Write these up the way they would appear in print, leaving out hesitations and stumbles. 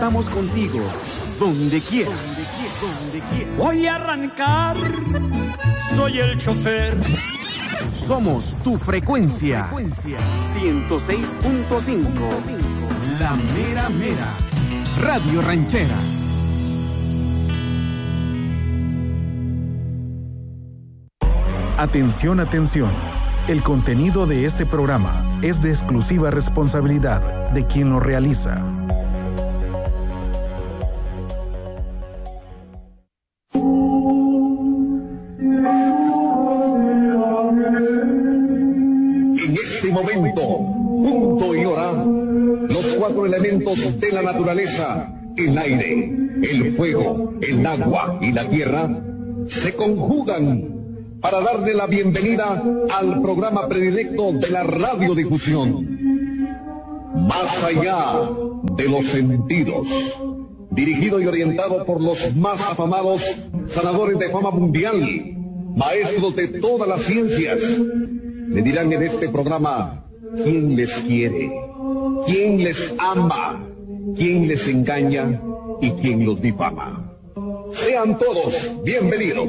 Estamos contigo, donde quieras. Voy a arrancar, soy el chofer. Somos tu frecuencia. 106.5. La mera mera. Radio Ranchera. Atención, atención. El contenido de este programa es de exclusiva responsabilidad de quien lo realiza. En este momento, punto y hora, los cuatro elementos de la naturaleza, el aire, el fuego, el agua y la tierra, se conjugan para darle la bienvenida al programa predilecto de la radiodifusión. Más allá de los sentidos. Dirigido y orientado por los más afamados sanadores de fama mundial, maestros de todas las ciencias. Le dirán en este programa quién les quiere, quién les ama, quién les engaña y quién los difama. Sean todos bienvenidos.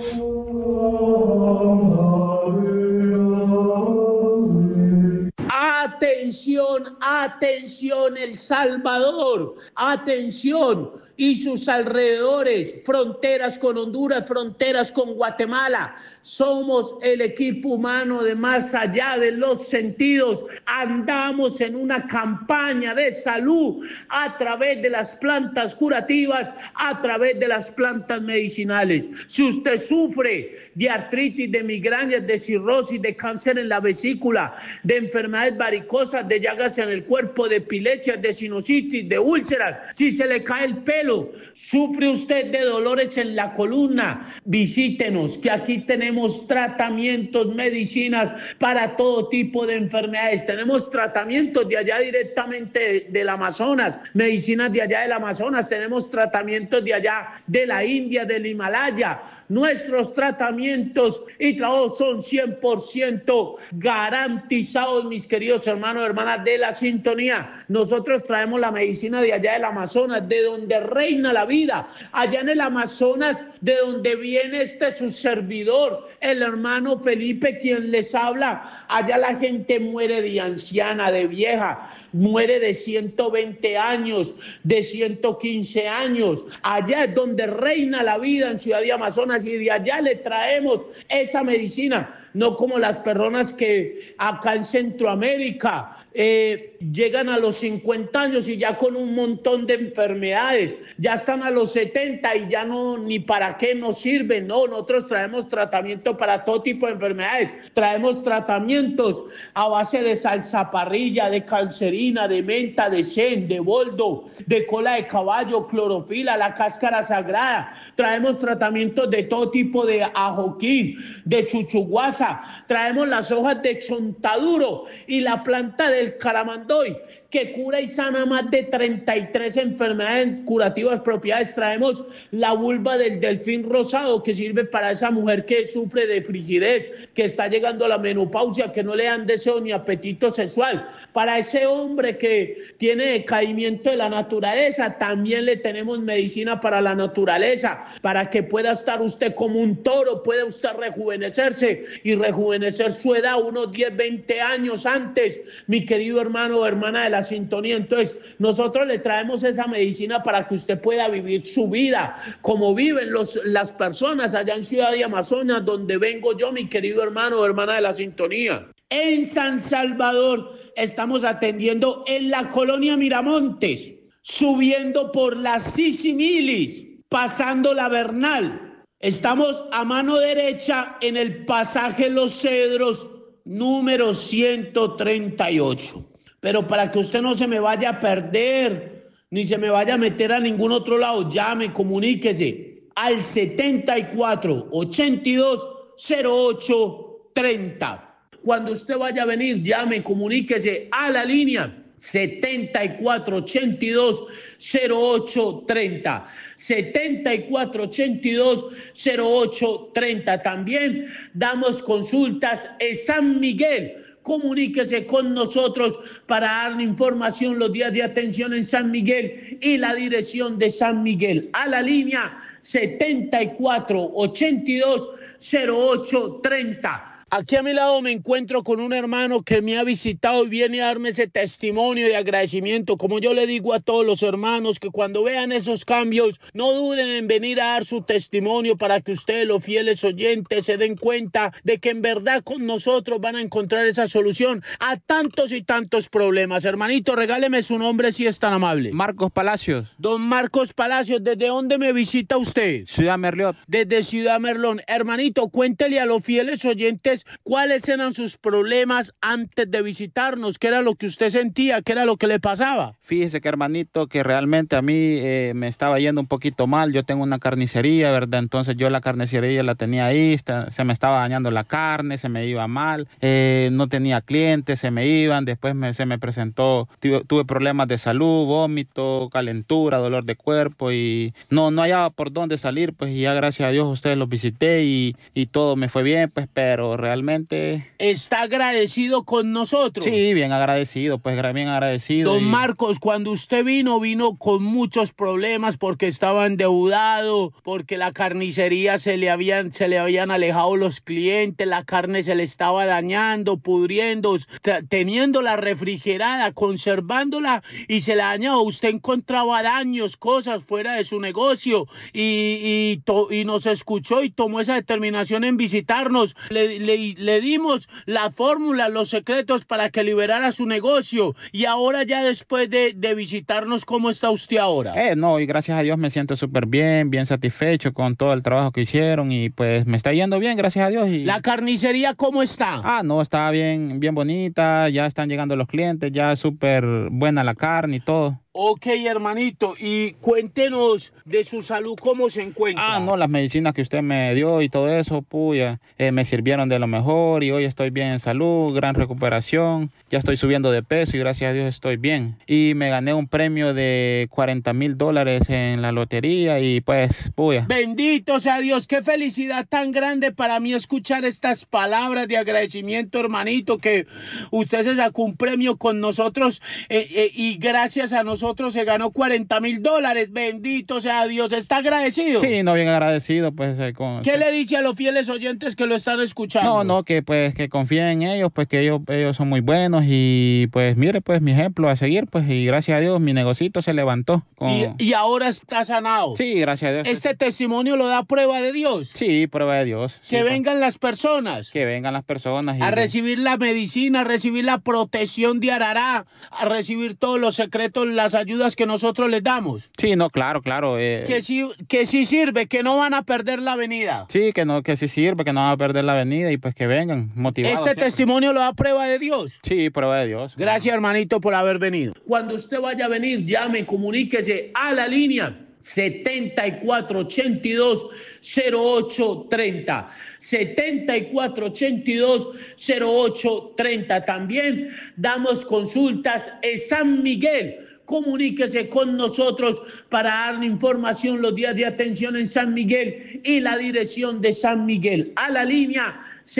Atención, atención, El Salvador, atención, y sus alrededores, fronteras con Honduras, fronteras con Guatemala. Somos el equipo humano de más allá de los sentidos. Andamos en una campaña de salud a través de las plantas curativas, a través de las plantas medicinales. Si usted sufre de artritis, de migrañas, de cirrosis, de cáncer en la vesícula, de enfermedades varicosas, de llagas en el cuerpo, de epilepsia, de sinusitis, de úlceras, si se le cae el pelo, sufre usted de dolores en la columna, visítenos, que aquí tenemos tratamientos, medicinas para todo tipo de enfermedades. Tenemos tratamientos de allá directamente del Amazonas, medicinas de allá del Amazonas, tenemos tratamientos de allá de la India, del Himalaya. Nuestros tratamientos y trabajos son 100% garantizados, mis queridos hermanos y hermanas de la sintonía. Nosotros traemos la medicina de allá del Amazonas, de donde reina la vida, allá en el Amazonas, de donde viene su servidor, el hermano Felipe, quien les habla. Allá la gente muere de anciana, de vieja, muere de 120 años, de 115 años. Allá es donde reina la vida, en Ciudad de Amazonas, y de allá le traemos esa medicina, no como las personas que acá en Centroamérica llegan a los 50 años y ya con un montón de enfermedades, ya están a los 70 y ya no, ni para qué nos sirven. No, nosotros traemos tratamiento para todo tipo de enfermedades, traemos tratamientos a base de salsaparrilla, de cancerina, de menta, de sen, de boldo, de cola de caballo, clorofila, la cáscara sagrada, traemos tratamientos de todo tipo, de ajoquín, de chuchuguasa, traemos las hojas de chontaduro y la planta del caramandoy, que cura y sana más de 33 enfermedades curativas propiedades. Traemos la vulva del delfín rosado, que sirve para esa mujer que sufre de frigidez, que está llegando a la menopausia, que no le dan deseo ni apetito sexual. Para ese hombre que tiene decaimiento de la naturaleza, también le tenemos medicina para la naturaleza, para que pueda estar usted como un toro, pueda usted rejuvenecerse y rejuvenecer su edad unos 10, 20 años antes, mi querido hermano o hermana de la sintonía. Entonces, nosotros le traemos esa medicina para que usted pueda vivir su vida como viven las personas allá en Ciudad de Amazonas, donde vengo yo, mi querido hermano o hermana de la sintonía. En San Salvador estamos atendiendo en la colonia Miramontes, subiendo por la Sisimilis, pasando la Bernal. Estamos a mano derecha en el pasaje Los Cedros, número 138. Pero para que usted no se me vaya a perder, ni se me vaya a meter a ningún otro lado, llame, comuníquese al 74 82 08 30. Cuando usted vaya a venir, llame, comuníquese a la línea 74 82 08 30. 74 82 08 30. También damos consultas en San Miguel, comuníquese con nosotros para dar información los días de atención en San Miguel y la dirección de San Miguel. A la línea 7482-0830. Aquí a mi lado me encuentro con un hermano que me ha visitado y viene a darme ese testimonio de agradecimiento. Como yo le digo a todos los hermanos, que cuando vean esos cambios, no duden en venir a dar su testimonio para que ustedes, los fieles oyentes, se den cuenta de que en verdad con nosotros van a encontrar esa solución a tantos y tantos problemas. Hermanito, regáleme su nombre si es tan amable. Marcos Palacios. Don Marcos Palacios, ¿desde dónde me visita usted? Ciudad Merliot. Desde Ciudad Merlón. Hermanito, cuéntele a los fieles oyentes cuáles eran sus problemas antes de visitarnos, qué era lo que usted sentía, qué era lo que le pasaba. Fíjese que, hermanito, que realmente a mí me estaba yendo un poquito mal. Yo tengo una carnicería, ¿verdad? Entonces yo la carnicería la tenía ahí, se me estaba dañando la carne, se me iba mal, no tenía clientes, se me iban, después se me presentó, tuve problemas de salud, vómito, calentura, dolor de cuerpo y no hallaba por dónde salir, pues, y ya gracias a Dios ustedes los visité y todo me fue bien, pues, pero realmente... ¿Está agradecido con nosotros? Sí, bien agradecido, pues bien agradecido. Don Marcos, cuando usted vino con muchos problemas porque estaba endeudado, porque la carnicería se le habían alejado los clientes, la carne se le estaba dañando, pudriendo, teniéndola refrigerada, conservándola y se la dañaba. Usted encontraba daños, cosas fuera de su negocio y nos escuchó y tomó esa determinación en visitarnos. Le dimos la fórmula, los secretos para que liberara su negocio. Y ahora ya después de visitarnos, ¿cómo está usted ahora? No, y gracias a Dios me siento súper bien satisfecho con todo el trabajo que hicieron y pues me está yendo bien, gracias a Dios. Y... ¿La carnicería cómo está? No, está bien bonita, ya están llegando los clientes, ya es súper buena la carne y todo. Ok, hermanito, y cuéntenos de su salud, ¿cómo se encuentra? No, las medicinas que usted me dio y todo eso, puya, me sirvieron de lo mejor y hoy estoy bien en salud, gran recuperación, ya estoy subiendo de peso y gracias a Dios estoy bien. Y me gané un premio de $40,000 en la lotería y pues, puya. Bendito sea Dios, qué felicidad tan grande para mí escuchar estas palabras de agradecimiento, hermanito, que usted se sacó un premio con nosotros y gracias a nosotros se ganó $40,000. Bendito sea Dios. ¿Está agradecido? Sí, no, bien agradecido, pues. ¿Qué le dice a los fieles oyentes que lo están escuchando? No, que pues que confíen en ellos, pues que ellos son muy buenos y pues mire, pues mi ejemplo a seguir, pues y gracias a Dios mi negocito se levantó. ¿Y ahora está sanado? Sí, gracias a Dios. ¿Este testimonio lo da prueba de Dios? Sí, prueba de Dios. Que vengan las personas. Que vengan las personas. A recibir la medicina, a recibir la protección de Arará, a recibir todos los secretos, las ayudas que nosotros les damos. Sí, no, claro. Que sí sirve, que no van a perder la avenida. Sí, que sí sirve, que no van a perder la avenida y pues que vengan motivados. ¿Este testimonio lo da prueba de Dios? Sí, prueba de Dios. Gracias, hermanito, por haber venido. Cuando usted vaya a venir, llame, comuníquese a la línea 7482-0830. 7482-0830. También damos consultas en San Miguel. Comuníquese con nosotros para darle información los días de atención en San Miguel y la dirección de San Miguel. A la línea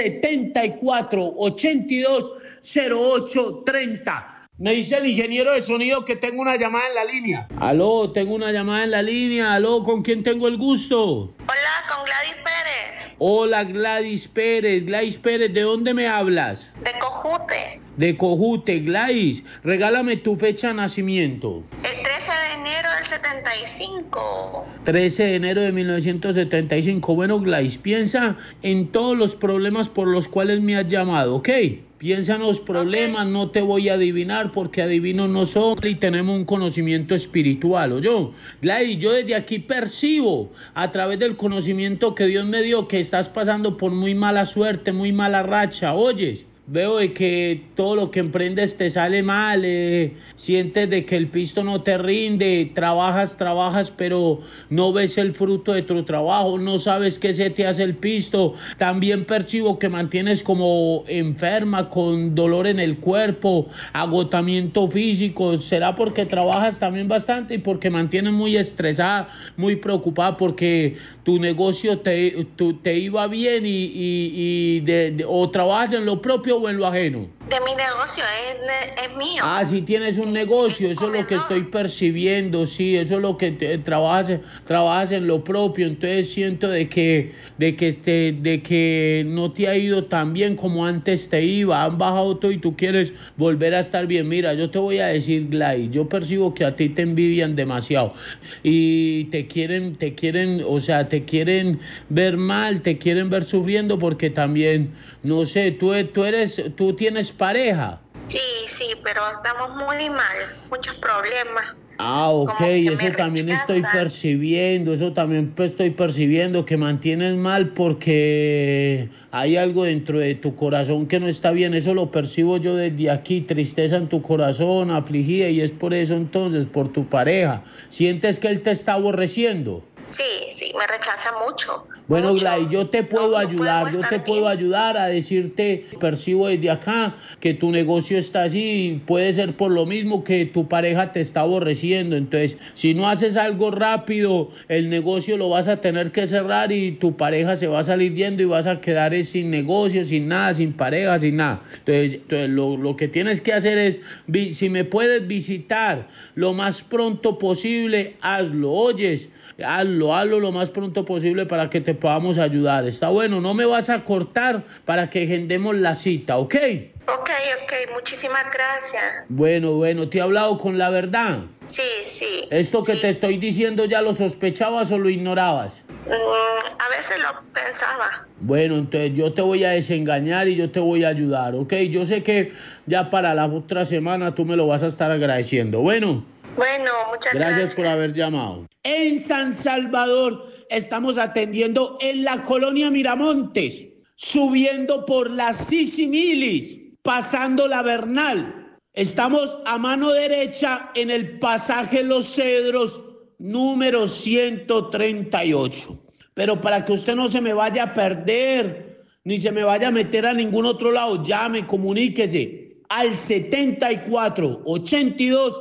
7482-0830. Me dice el ingeniero de sonido que tengo una llamada en la línea. Aló, tengo una llamada en la línea. Aló, ¿con quién tengo el gusto? Hola, con Gladys Pérez. Hola, Gladys Pérez. Gladys Pérez, ¿de dónde me hablas? De Cojute. De Cojute. Gladys, regálame tu fecha de nacimiento. El 13 de enero del 75. 13 de enero de 1975. Bueno, Gladys, piensa en todos los problemas por los cuales me has llamado, ¿ok? Piensa en los problemas, no te voy a adivinar porque adivinos no son y tenemos un conocimiento espiritual, ¿oyó? Gladys, yo desde aquí percibo a través del conocimiento que Dios me dio que estás pasando por muy mala suerte, muy mala racha, ¿oyes? Veo de que todo lo que emprendes te sale mal, sientes de que el pisto no te rinde, trabajas, pero no ves el fruto de tu trabajo, no sabes qué se te hace el pisto. También percibo que mantienes como enferma, con dolor en el cuerpo, agotamiento físico. ¿Será porque trabajas también bastante y porque mantienes muy estresada, muy preocupada porque tu negocio te iba bien o trabajas en lo propio o en lo ajeno? De mi negocio, es mío. Ah, sí tienes un negocio, eso es lo que estoy percibiendo, sí, eso es lo que trabajas en lo propio, entonces siento de que no te ha ido tan bien como antes te iba, han bajado todo y tú quieres volver a estar bien. Mira, yo te voy a decir, Gladys, yo percibo que a ti te envidian demasiado y te quieren ver mal, te quieren ver sufriendo porque también, no sé, tú tienes pareja. Sí, pero estamos muy mal, muchos problemas. Ah, ok, eso también estoy percibiendo que mantienes mal porque hay algo dentro de tu corazón que no está bien, eso lo percibo yo desde aquí, tristeza en tu corazón, afligida, y es por eso entonces, por tu pareja. ¿Sientes que él te está aborreciendo? Sí, me rechaza mucho. Bueno, Gladys, yo te puedo ayudar a decirte, percibo desde acá que tu negocio está así, puede ser por lo mismo que tu pareja te está aborreciendo, entonces si no haces algo rápido, el negocio lo vas a tener que cerrar y tu pareja se va a salir yendo y vas a quedar sin negocio, sin nada, sin pareja, sin nada. Entonces lo que tienes que hacer es, si me puedes visitar lo más pronto posible, hazlo, oyes, hazlo lo más pronto posible para que te podamos ayudar. Está bueno, no me vas a cortar para que agendemos la cita, ¿ok? Ok, muchísimas gracias. Bueno, ¿te he hablado con la verdad? Sí. ¿Esto que te estoy diciendo ya lo sospechabas o lo ignorabas? A veces lo pensaba. Bueno, entonces yo te voy a desengañar y yo te voy a ayudar, ¿ok? Yo sé que ya para la otra semana tú me lo vas a estar agradeciendo. Bueno, muchas gracias. Gracias por haber llamado. En San Salvador estamos atendiendo en la colonia Miramontes, subiendo por la Sisimilis, pasando la Bernal. Estamos a mano derecha en el pasaje Los Cedros, número 138. Pero para que usted no se me vaya a perder, ni se me vaya a meter a ningún otro lado, llame, comuníquese al 74 82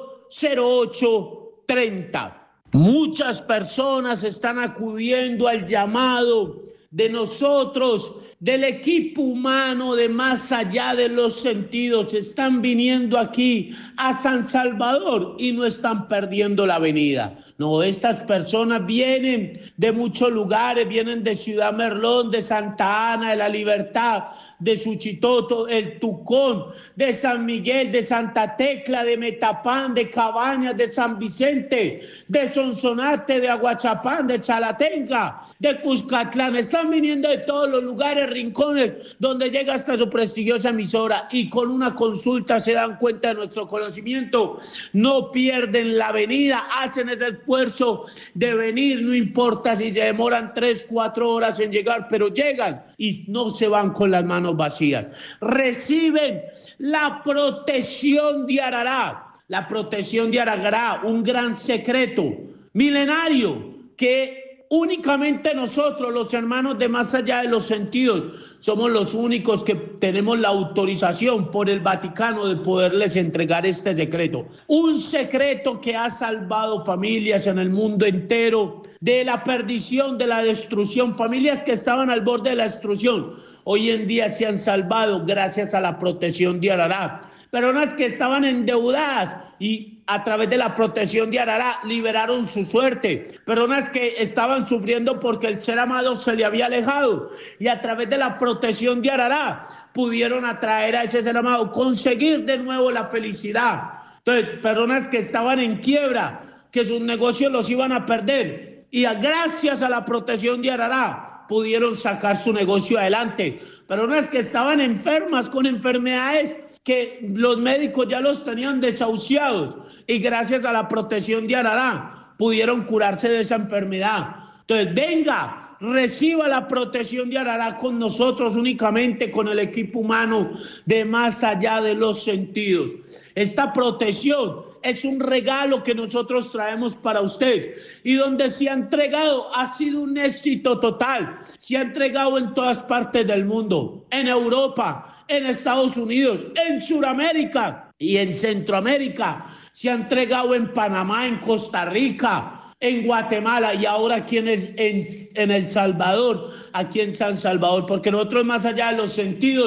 08 30. Muchas personas están acudiendo al llamado de nosotros, del equipo humano de Más Allá de los Sentidos. Están viniendo aquí a San Salvador y no están perdiendo la avenida. No, estas personas vienen de muchos lugares, vienen de Ciudad Merlón, de Santa Ana, de La Libertad, de Suchitoto, el Tucón, de San Miguel, de Santa Tecla, de Metapán, de Cabañas, de San Vicente, de Sonsonate, de Aguachapán, de Chalatenga, de Cuscatlán. Están viniendo de todos los lugares, rincones, donde llega hasta su prestigiosa emisora, y con una consulta se dan cuenta de nuestro conocimiento. No pierden la avenida, hacen ese esfuerzo de venir, no importa si se demoran 3-4 horas en llegar, pero llegan y no se van con las manos vacías. Reciben la protección de Arará. La protección de Arará, un gran secreto milenario que únicamente nosotros, los hermanos de Más Allá de los Sentidos, somos los únicos que tenemos la autorización por el Vaticano de poderles entregar este secreto. Un secreto que ha salvado familias en el mundo entero de la perdición, de la destrucción, familias que estaban al borde de la destrucción. Hoy en día se han salvado gracias a la protección de Arará. Personas que estaban endeudadas y a través de la protección de Arará liberaron su suerte. Personas que estaban sufriendo porque el ser amado se le había alejado y a través de la protección de Arará pudieron atraer a ese ser amado, conseguir de nuevo la felicidad. Entonces, personas que estaban en quiebra, que sus negocios los iban a perder y gracias a la protección de Arará pudieron sacar su negocio adelante. Personas que estaban enfermas con enfermedades que los médicos ya los tenían desahuciados y gracias a la protección de Arará pudieron curarse de esa enfermedad. Entonces, venga, reciba la protección de Arará con nosotros, únicamente con el equipo humano de Más Allá de los Sentidos. Esta protección es un regalo que nosotros traemos para ustedes y donde se ha entregado ha sido un éxito total. Se ha entregado en todas partes del mundo, en Europa, en Estados Unidos, en Sudamérica y en Centroamérica. Se ha entregado en Panamá, en Costa Rica, en Guatemala y ahora aquí en El Salvador, aquí en San Salvador, porque nosotros Más Allá de los Sentidos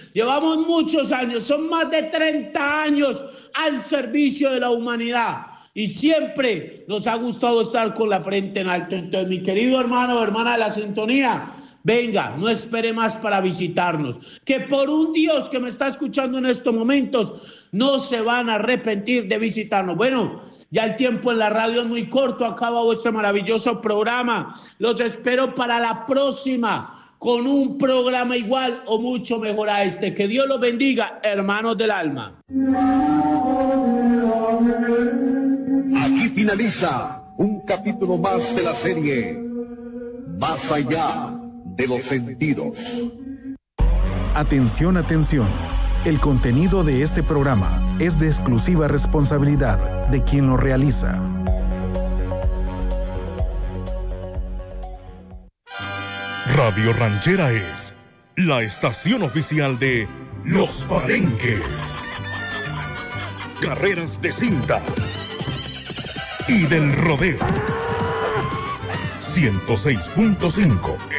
Llevamos muchos años, son más de 30 años al servicio de la humanidad. Y siempre nos ha gustado estar con la frente en alto. Entonces, mi querido hermano o hermana de la sintonía, venga, no espere más para visitarnos. Que por un Dios que me está escuchando en estos momentos, no se van a arrepentir de visitarnos. Bueno, ya el tiempo en la radio es muy corto, acaba vuestro maravilloso programa. Los espero para la próxima, con un programa igual o mucho mejor a este. Que Dios los bendiga, hermanos del alma. Aquí finaliza un capítulo más de la serie Más allá de los sentidos. Atención, atención. El contenido de este programa es de exclusiva responsabilidad de quien lo realiza. Radio Ranchera es la estación oficial de Los Palenques, carreras de cintas y del rodeo. 106.5